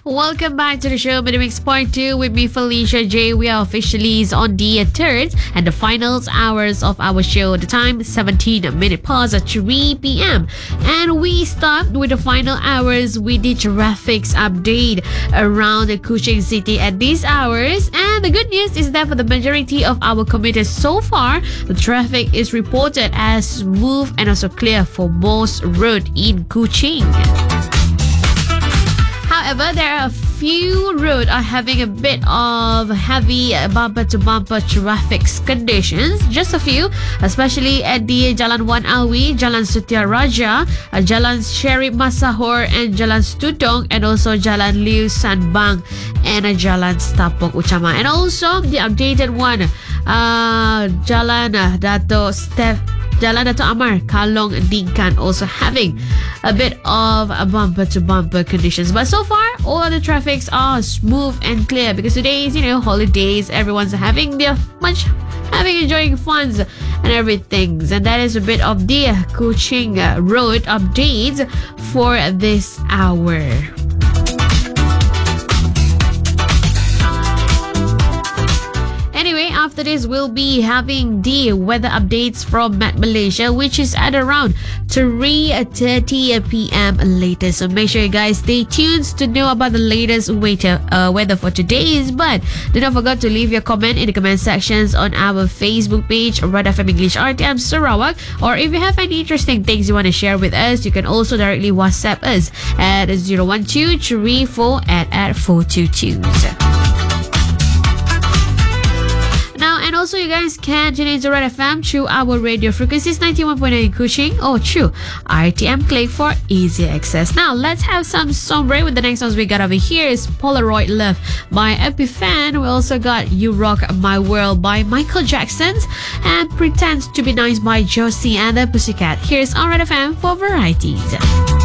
Welcome back to the show, Minimix Part 2 with me, Felicia J. We are officially on the third and the finals hours of our show. The time, 17 minutes past at 3 p.m. And we start with the final hours with the traffic update around the Kuching City at these hours. And the good news is that for the majority of our commuters so far, the traffic is reported as smooth and also clear for most roads in Kuching. However, there are a few roads are having a bit of heavy bumper-to-bumper traffic conditions. Just a few, especially at the Jalan Wan Alwi, Jalan Sutia Raja, Jalan Sherif Masahor, and Jalan Stutong, and also Jalan Liu Sanbang and Jalan Stapok Utama. And also the updated one, Jalan Jalan Dato' Amar, Kalong Dingkan, also having a bit of a bumper-to-bumper conditions. But so far, all the traffics are smooth and clear because today is, holidays. Everyone's having enjoying funds and everything. And that is a bit of the Kuching Road update for this hour. Anyway, after this, we'll be having the weather updates from Met Malaysia, which is at around 3:30 p.m. later. So make sure you guys stay tuned to know about the latest weather for today. But do not forget to leave your comment in the comment sections on our Facebook page, Red FM English RTM Sarawak. Or if you have any interesting things you want to share with us, you can also directly WhatsApp us at 01234 at 422. And also, you guys can tune into Red FM through our radio frequencies 91.9 Kuching or through RTM Click for easy access. Now, let's have some song break with the next songs we got over here is Polaroid Love by Epiphan. We also got You Rock My World by Michael Jackson and Pretend to Be Nice by Josie and the Pussycat. Here's on Red FM for varieties.